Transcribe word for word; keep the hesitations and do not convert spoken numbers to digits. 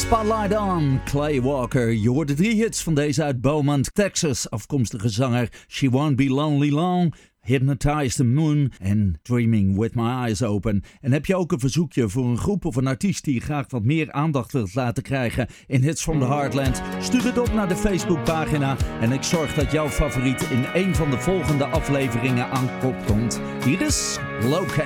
Spotlight on Clay Walker. Je hoort de drie hits van deze uit Beaumont, Texas. Afkomstige zanger She Won't Be Lonely Long, Hypnotize the Moon en Dreaming With My Eyes Open. En heb je ook een verzoekje voor een groep of een artiest die je graag wat meer aandacht wilt laten krijgen in Hits from the Heartland? Stuur het op naar de Facebookpagina en ik zorg dat jouw favoriet in een van de volgende afleveringen aan kop komt. Hier is Low Cat.